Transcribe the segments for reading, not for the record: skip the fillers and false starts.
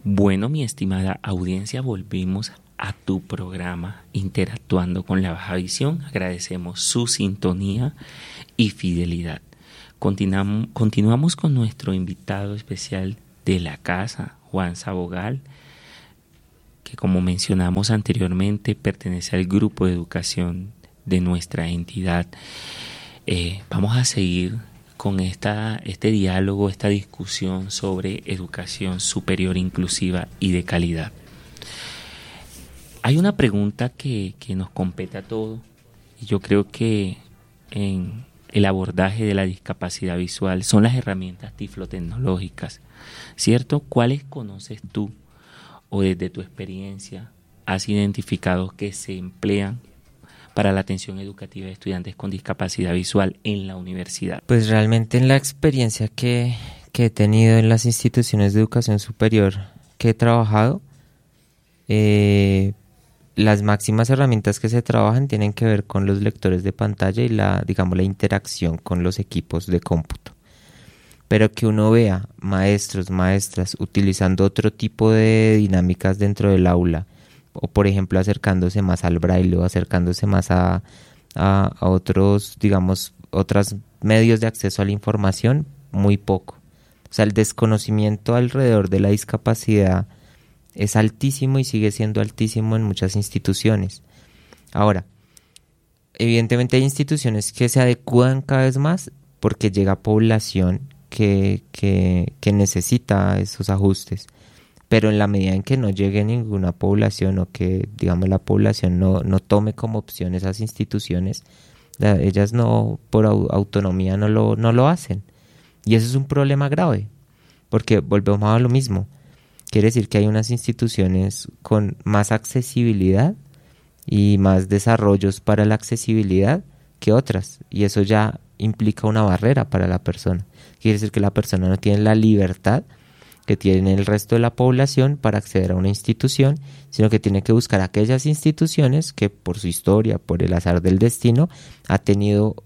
Bueno, mi estimada audiencia, volvimos a tu programa Interactuando con la Baja Visión. Agradecemos su sintonía y fidelidad. Continuamos con nuestro invitado especial de la casa, Juan Sabogal, que como mencionamos anteriormente pertenece al grupo de educación de nuestra entidad. Vamos a seguir con este diálogo, esta discusión sobre educación superior inclusiva y de calidad. Hay una pregunta que nos compete a todos, y yo creo que en el abordaje de la discapacidad visual son las herramientas tiflotecnológicas, ¿cierto? ¿Cuáles conoces tú o desde tu experiencia has identificado que se emplean para la atención educativa de estudiantes con discapacidad visual en la universidad? Pues realmente en la experiencia que he tenido en las instituciones de educación superior que he trabajado, las máximas herramientas que se trabajan tienen que ver con los lectores de pantalla y la interacción con los equipos de cómputo. Pero que uno vea maestros, maestras utilizando otro tipo de dinámicas dentro del aula, o por ejemplo acercándose más al braille o acercándose más a otros, otros medios de acceso a la información, muy poco. O sea, el desconocimiento alrededor de la discapacidad es altísimo y sigue siendo altísimo en muchas instituciones. Ahora, evidentemente hay instituciones que se adecúan cada vez más porque llega población que necesita esos ajustes. Pero en la medida en que no llegue ninguna población o que, la población no tome como opción esas instituciones, ellas no, por autonomía no lo hacen. Y eso es un problema grave, porque volvemos a lo mismo. Quiere decir que hay unas instituciones con más accesibilidad y más desarrollos para la accesibilidad que otras, y eso ya implica una barrera para la persona. Quiere decir que la persona no tiene la libertad que tiene el resto de la población para acceder a una institución, sino que tiene que buscar aquellas instituciones que por su historia, por el azar del destino, ha tenido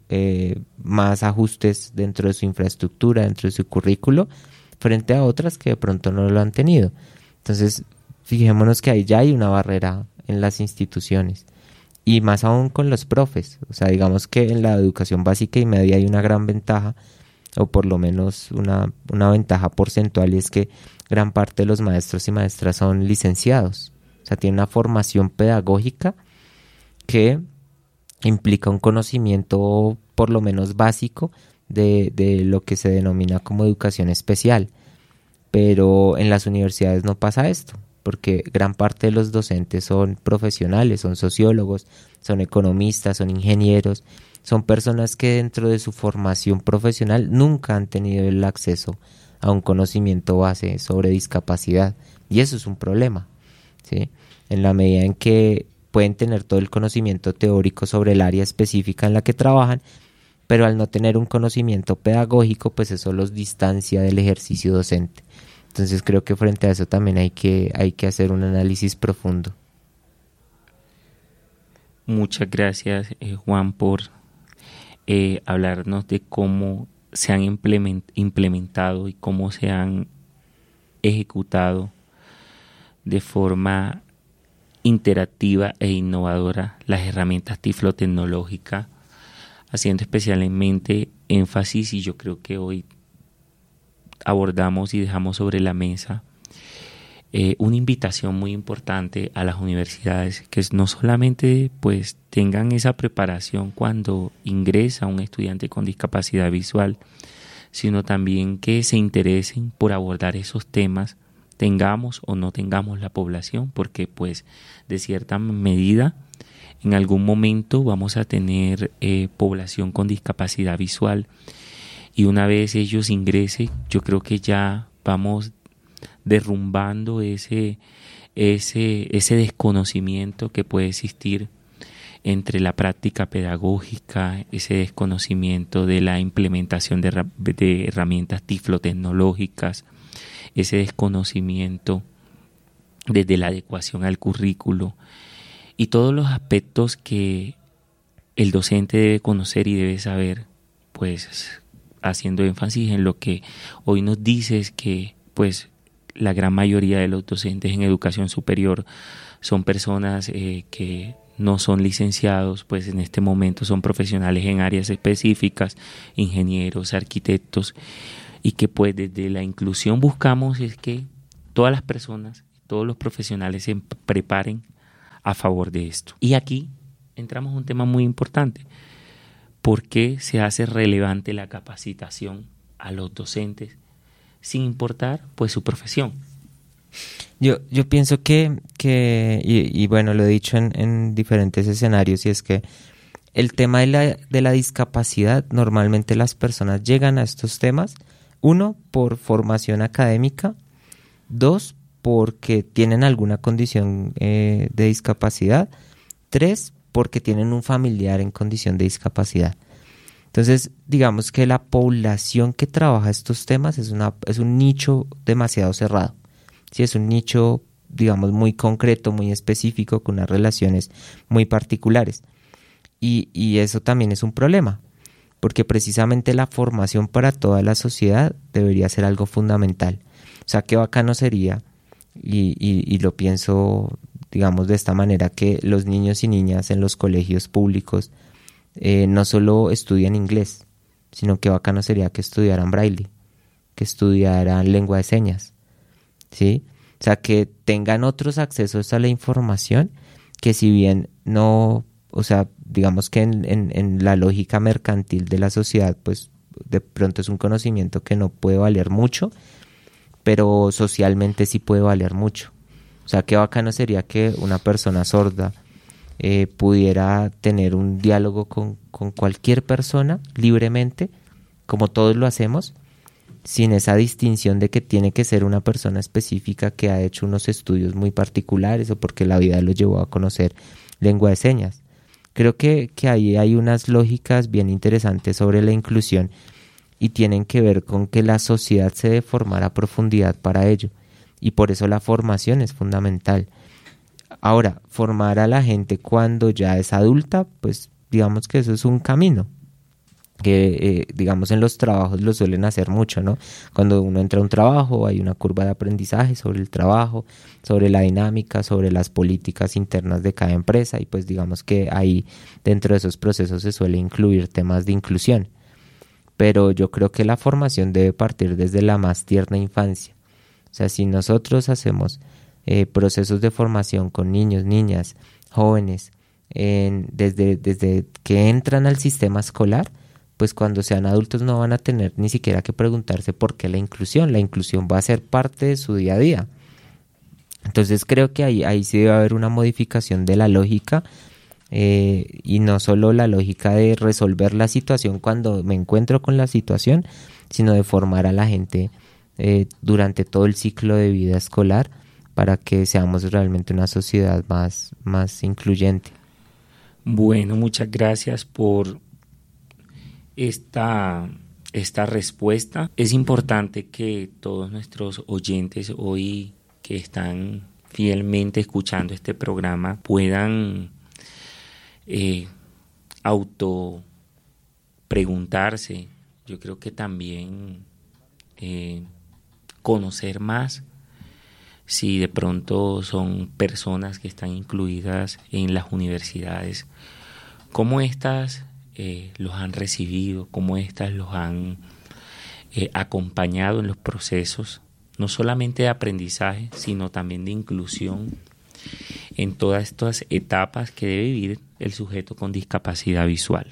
más ajustes dentro de su infraestructura, dentro de su currículo, frente a otras que de pronto no lo han tenido. Entonces, fijémonos que ahí ya hay una barrera en las instituciones, y más aún con los profes. O sea, digamos que en la educación básica y media hay una gran ventaja, o por lo menos una ventaja porcentual, y es que gran parte de los maestros y maestras son licenciados. O sea, tienen una formación pedagógica que implica un conocimiento por lo menos básico de lo que se denomina como educación especial. Pero en las universidades no pasa esto, porque gran parte de los docentes son profesionales, son sociólogos, son economistas, son ingenieros, son personas que dentro de su formación profesional nunca han tenido el acceso a un conocimiento base sobre discapacidad, y eso es un problema, ¿sí? En la medida en que pueden tener todo el conocimiento teórico sobre el área específica en la que trabajan, pero al no tener un conocimiento pedagógico, pues eso los distancia del ejercicio docente. Entonces creo que frente a eso también hay que hacer un análisis profundo. Muchas gracias, Juan, por hablarnos de cómo se han implementado y cómo se han ejecutado de forma interactiva e innovadora las herramientas tiflotecnológicas, haciendo especialmente énfasis, y yo creo que hoy abordamos y dejamos sobre la mesa una invitación muy importante a las universidades, que no solamente pues tengan esa preparación cuando ingresa un estudiante con discapacidad visual, sino también que se interesen por abordar esos temas, tengamos o no tengamos la población, porque pues de cierta medida en algún momento vamos a tener población con discapacidad visual, y una vez ellos ingresen, yo creo que ya vamos derrumbando ese desconocimiento que puede existir entre la práctica pedagógica, ese desconocimiento de la implementación de herramientas tiflotecnológicas, ese desconocimiento desde la adecuación al currículo y todos los aspectos que el docente debe conocer y debe saber, pues haciendo énfasis en lo que hoy nos dices, que pues la gran mayoría de los docentes en educación superior son personas que no son licenciados, pues en este momento son profesionales en áreas específicas, ingenieros, arquitectos, y que pues desde la inclusión buscamos es que todas las personas, todos los profesionales se preparen a favor de esto. Y aquí entramos a un tema muy importante. ¿Por qué se hace relevante la capacitación a los docentes sin importar pues su profesión? Yo pienso que y bueno, lo he dicho en diferentes escenarios, y es que el tema de la discapacidad, normalmente las personas llegan a estos temas, uno, por formación académica, dos, porque tienen alguna condición de discapacidad, tres, porque tienen un familiar en condición de discapacidad. Entonces, digamos que la población que trabaja estos temas es un nicho demasiado cerrado. Sí, es un nicho, digamos, muy concreto, muy específico, con unas relaciones muy particulares. Y eso también es un problema, porque precisamente la formación para toda la sociedad debería ser algo fundamental. O sea, qué bacano sería, y lo pienso, digamos, de esta manera, que los niños y niñas en los colegios públicos no solo estudian inglés, sino que bacano sería que estudiaran braille, que estudiaran lengua de señas, ¿sí? O sea, que tengan otros accesos a la información que, si bien no, o sea, digamos que en la lógica mercantil de la sociedad, pues de pronto es un conocimiento que no puede valer mucho, pero socialmente sí puede valer mucho. O sea, qué bacano sería que una persona sorda pudiera tener un diálogo con cualquier persona libremente, como todos lo hacemos, sin esa distinción de que tiene que ser una persona específica que ha hecho unos estudios muy particulares o porque la vida lo llevó a conocer lengua de señas. Creo que ahí hay unas lógicas bien interesantes sobre la inclusión, y tienen que ver con que la sociedad se debe formar a profundidad para ello, y por eso la formación es fundamental. Ahora, formar a la gente cuando ya es adulta, pues digamos que eso es un camino que digamos en los trabajos lo suelen hacer mucho, ¿no? Cuando uno entra a un trabajo hay una curva de aprendizaje sobre el trabajo, sobre la dinámica, sobre las políticas internas de cada empresa, y pues digamos que ahí dentro de esos procesos se suele incluir temas de inclusión. Pero yo creo que la formación debe partir desde la más tierna infancia. O sea, si nosotros hacemos procesos de formación con niños, niñas, jóvenes, desde que entran al sistema escolar, pues cuando sean adultos no van a tener ni siquiera que preguntarse por qué la inclusión va a ser parte de su día a día. Entonces creo que ahí sí debe haber una modificación de la lógica, y no solo la lógica de resolver la situación cuando me encuentro con la situación, sino de formar a la gente durante todo el ciclo de vida escolar para que seamos realmente una sociedad más incluyente. Bueno, muchas gracias por esta respuesta. Es importante que todos nuestros oyentes hoy que están fielmente escuchando este programa puedan auto preguntarse, yo creo que también conocer más si de pronto son personas que están incluidas en las universidades, cómo estas los han recibido, cómo estas los han acompañado en los procesos, no solamente de aprendizaje, sino también de inclusión en todas estas etapas que debe vivir el sujeto con discapacidad visual.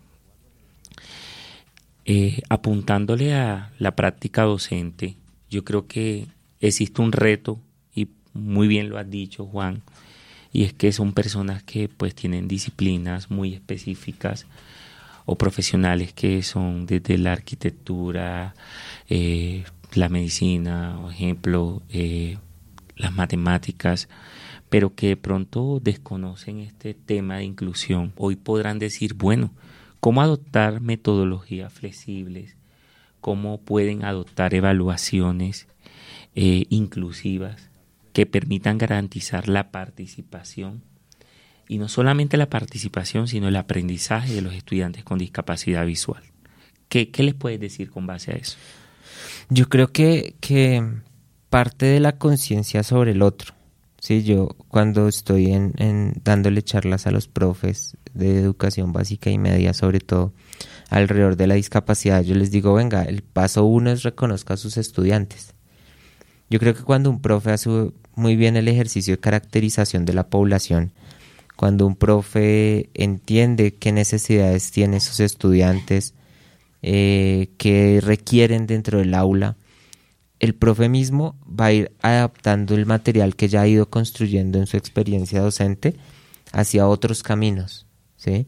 Apuntándole a la práctica docente, yo creo que existe un reto, y muy bien lo has dicho, Juan, y es que son personas que pues tienen disciplinas muy específicas o profesionales que son desde la arquitectura, la medicina, por ejemplo, las matemáticas, pero que de pronto desconocen este tema de inclusión. Hoy podrán decir, bueno, ¿cómo adoptar metodologías flexibles? ¿Cómo pueden adoptar evaluaciones inclusivas que permitan garantizar la participación? Y no solamente la participación, sino el aprendizaje de los estudiantes con discapacidad visual. ¿Qué les puedes decir con base a eso? Yo creo que parte de la conciencia sobre el otro. Sí, yo cuando estoy dándole charlas a los profes de educación básica y media, sobre todo alrededor de la discapacidad, yo les digo, venga, el paso 1 es reconozca a sus estudiantes. Yo creo que cuando un profe hace muy bien el ejercicio de caracterización de la población, cuando un profe entiende qué necesidades tienen sus estudiantes, qué requieren dentro del aula, el profe mismo va a ir adaptando el material que ya ha ido construyendo en su experiencia docente hacia otros caminos, ¿sí?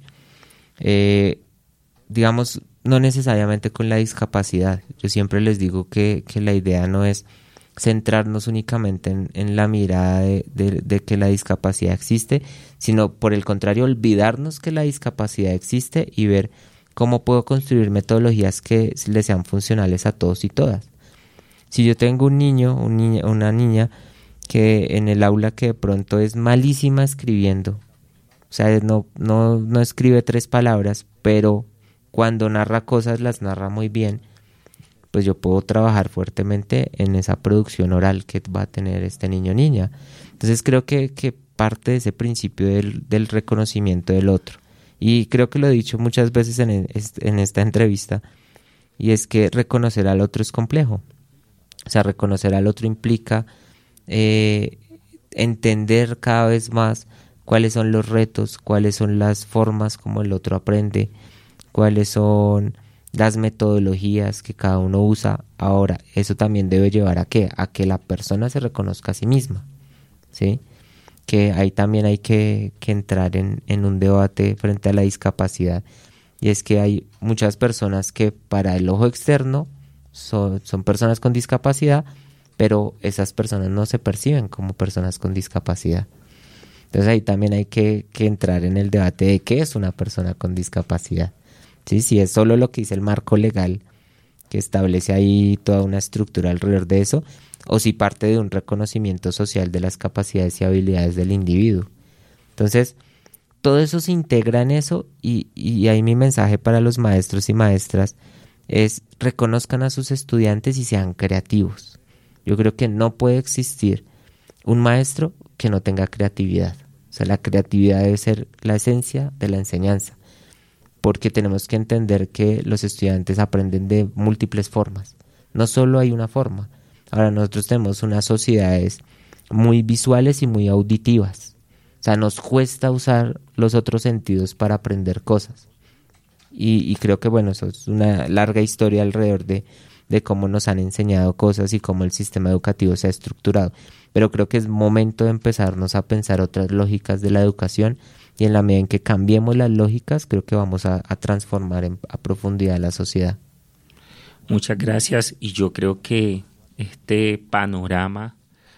Digamos, no necesariamente con la discapacidad. Yo siempre les digo que la idea no es centrarnos únicamente en la mirada de que la discapacidad existe, sino por el contrario, olvidarnos que la discapacidad existe y ver cómo puedo construir metodologías que les sean funcionales a todos y todas. Si yo tengo un niño, una niña que en el aula que de pronto es malísima escribiendo, o sea, no escribe 3 palabras, pero cuando narra cosas las narra muy bien, pues yo puedo trabajar fuertemente en esa producción oral que va a tener este niño o niña. Entonces creo que parte de ese principio del reconocimiento del otro, y creo que lo he dicho muchas veces en esta entrevista, y es que reconocer al otro es complejo. O sea, reconocer al otro implica entender cada vez más cuáles son los retos, cuáles son las formas como el otro aprende, cuáles son las metodologías que cada uno usa. Ahora, eso también debe llevar a ¿qué? A que la persona se reconozca a sí misma, ¿sí? Que ahí también hay que entrar en un debate frente a la discapacidad, y es que hay muchas personas que para el ojo externo son personas con discapacidad, pero esas personas no se perciben como personas con discapacidad. Entonces ahí también hay que entrar en el debate de qué es una persona con discapacidad. ¿Sí? Si es solo lo que dice el marco legal, que establece ahí toda una estructura alrededor de eso, o si parte de un reconocimiento social de las capacidades y habilidades del individuo. Entonces, todo eso se integra en eso, y ahí mi mensaje para los maestros y maestras es: reconozcan a sus estudiantes y sean creativos. Yo creo que no puede existir un maestro que no tenga creatividad. O sea, la creatividad debe ser la esencia de la enseñanza, porque tenemos que entender que los estudiantes aprenden de múltiples formas. No solo hay una forma. Ahora nosotros tenemos unas sociedades muy visuales y muy auditivas. O sea, nos cuesta usar los otros sentidos para aprender cosas. Y creo que, bueno, eso es una larga historia alrededor de cómo nos han enseñado cosas y cómo el sistema educativo se ha estructurado. Pero creo que es momento de empezarnos a pensar otras lógicas de la educación, y en la medida en que cambiemos las lógicas, creo que vamos a transformar a profundidad la sociedad. Muchas gracias, y yo creo que este panorama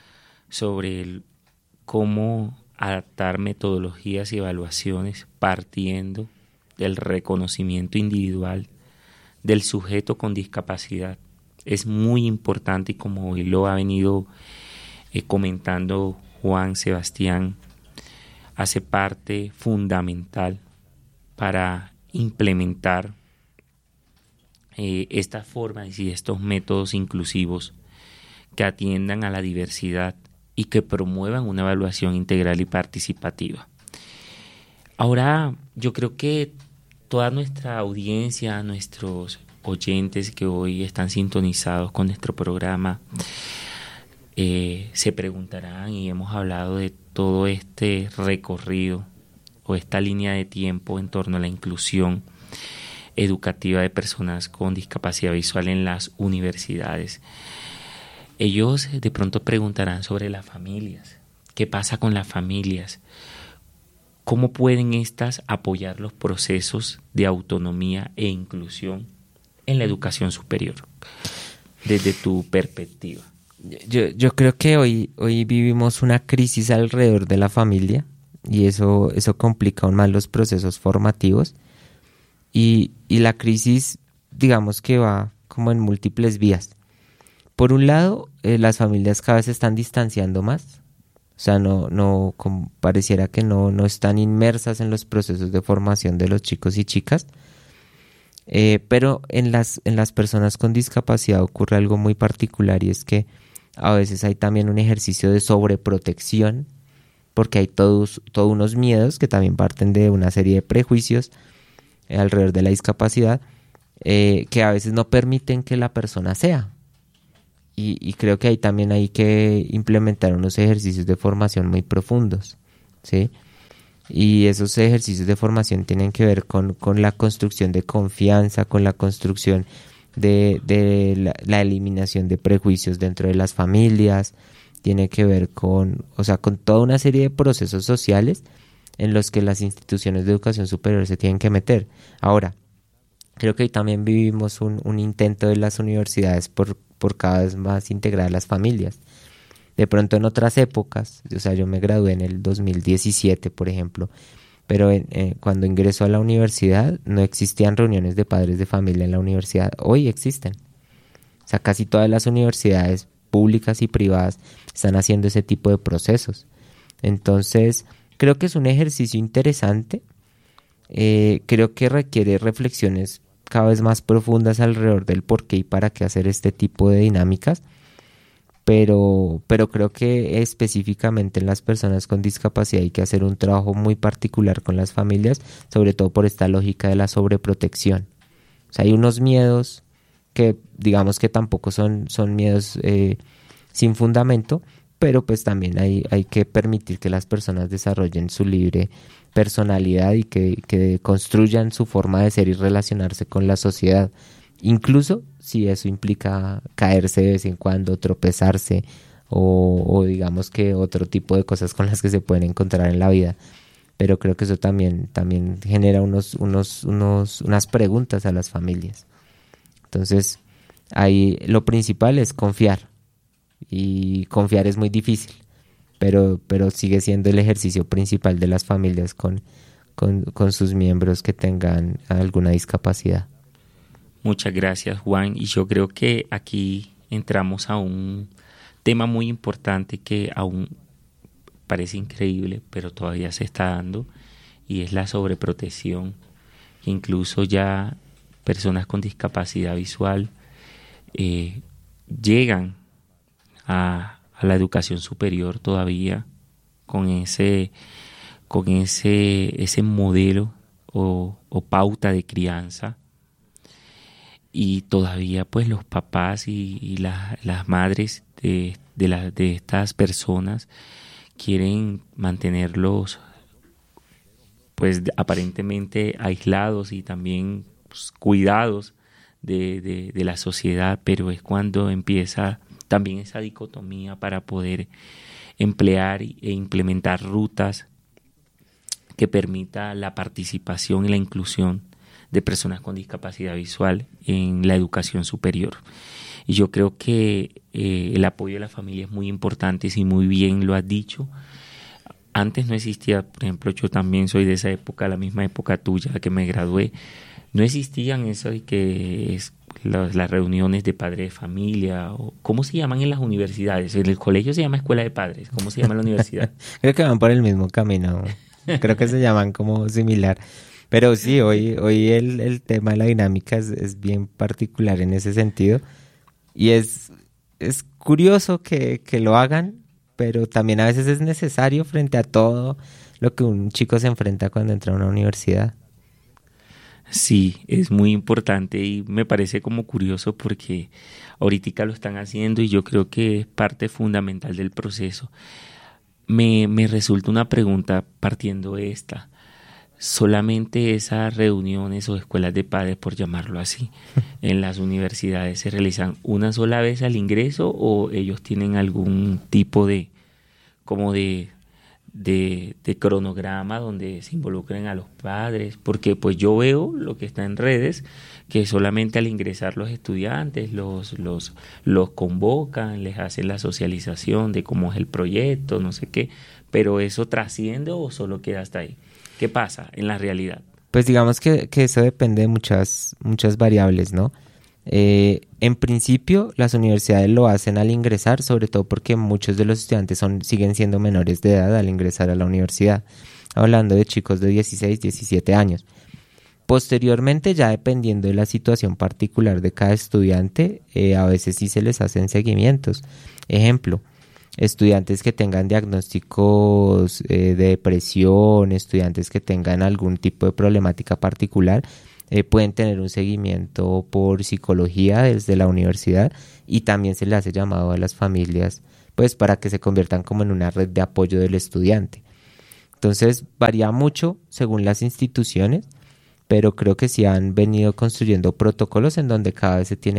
sobre cómo adaptar metodologías y evaluaciones partiendo del reconocimiento individual del sujeto con discapacidad es muy importante, y como hoy lo ha venido comentando Juan Sebastián, hace parte fundamental para implementar estas formas y estos métodos inclusivos que atiendan a la diversidad y que promuevan una evaluación integral y participativa. Ahora, yo creo que toda nuestra audiencia, nuestros oyentes que hoy están sintonizados con nuestro programa, se preguntarán, y hemos hablado de todo este recorrido o esta línea de tiempo en torno a la inclusión educativa de personas con discapacidad visual en las universidades. Ellos de pronto preguntarán sobre las familias. ¿Qué pasa con las familias? ¿Cómo pueden estas apoyar los procesos de autonomía e inclusión en la educación superior, desde tu perspectiva? Yo creo que hoy vivimos una crisis alrededor de la familia, y eso complica aún más los procesos formativos, y la crisis, digamos que va como en múltiples vías. Por un lado, las familias cada vez se están distanciando más. O sea, pareciera que no están inmersas en los procesos de formación de los chicos y chicas. Pero en las personas con discapacidad ocurre algo muy particular, y es que a veces hay también un ejercicio de sobreprotección, porque hay todos unos miedos que también parten de una serie de prejuicios alrededor de la discapacidad, que a veces no permiten que la persona sea. Y creo que ahí también hay que implementar unos ejercicios de formación muy profundos, ¿sí? Y esos ejercicios de formación tienen que ver con la construcción de confianza, con la construcción de la eliminación de prejuicios dentro de las familias, tiene que ver con toda una serie de procesos sociales en los que las instituciones de educación superior se tienen que meter. Ahora, creo que hoy también vivimos un intento de las universidades por cada vez más integrar a las familias. De pronto en otras épocas, yo me gradué en el 2017, por ejemplo, pero cuando ingreso a la universidad no existían reuniones de padres de familia en la universidad. Hoy existen. Casi todas las universidades públicas y privadas están haciendo ese tipo de procesos. Entonces, creo que es un ejercicio interesante. Creo que requiere reflexiones cada vez más profundas alrededor del por qué y para qué hacer este tipo de dinámicas, pero creo que específicamente en las personas con discapacidad hay que hacer un trabajo muy particular con las familias, sobre todo por esta lógica de la sobreprotección. Hay unos miedos que digamos que tampoco son miedos sin fundamento, pero pues también hay que permitir que las personas desarrollen su libre personalidad y que construyan su forma de ser y relacionarse con la sociedad, incluso si eso implica caerse de vez en cuando, tropezarse o digamos que otro tipo de cosas con las que se pueden encontrar en la vida. Pero creo que eso también genera unas preguntas a las familias. Entonces, ahí lo principal es confiar, y confiar es muy difícil, pero sigue siendo el ejercicio principal de las familias con sus miembros que tengan alguna discapacidad. Muchas gracias, Juan, y yo creo que aquí entramos a un tema muy importante que aún parece increíble, pero todavía se está dando, y es la sobreprotección. Incluso ya personas con discapacidad visual llegan a la educación superior todavía con ese modelo o pauta de crianza, y todavía pues los papás y las madres de estas personas quieren mantenerlos pues aparentemente aislados y también pues, cuidados de la sociedad, pero es cuando empieza también esa dicotomía para poder emplear e implementar rutas que permita la participación y la inclusión de personas con discapacidad visual en la educación superior. Y yo creo que el apoyo de la familia es muy importante, si muy bien lo has dicho. Antes no existía, por ejemplo, yo también soy de esa época, la misma época tuya, que me gradué. No existían eso y que es las reuniones de padres de familia, o ¿cómo se llaman en las universidades? En el colegio se llama escuela de padres, ¿cómo se llama en la universidad? Creo que van por el mismo camino, creo que se llaman como similar, pero sí, hoy el tema de la dinámica es bien particular en ese sentido, y es curioso que lo hagan, pero también a veces es necesario frente a todo lo que un chico se enfrenta cuando entra a una universidad. Sí, es muy importante y me parece como curioso porque ahorita lo están haciendo y yo creo que es parte fundamental del proceso. Me resulta una pregunta partiendo de esta. ¿Solamente esas reuniones o escuelas de padres, por llamarlo así, en las universidades se realizan una sola vez al ingreso, o ellos tienen algún tipo de cronograma donde se involucren a los padres? Porque pues yo veo lo que está en redes, que solamente al ingresar los estudiantes los convocan, les hacen la socialización de cómo es el proyecto, no sé qué, pero ¿eso trasciende o solo queda hasta ahí? ¿Qué pasa en la realidad? Pues digamos que eso depende de muchas variables, ¿no? En principio, las universidades lo hacen al ingresar, sobre todo porque muchos de los estudiantes siguen siendo menores de edad al ingresar a la universidad, hablando de chicos de 16, 17 años. Posteriormente, ya dependiendo de la situación particular de cada estudiante, a veces sí se les hacen seguimientos. Ejemplo, estudiantes que tengan diagnósticos de depresión, estudiantes que tengan algún tipo de problemática particular, pueden tener un seguimiento por psicología desde la universidad, y también se le hace llamado a las familias pues para que se conviertan como en una red de apoyo del estudiante. Entonces varía mucho según las instituciones, pero creo que sí han venido construyendo protocolos en donde cada vez se tiene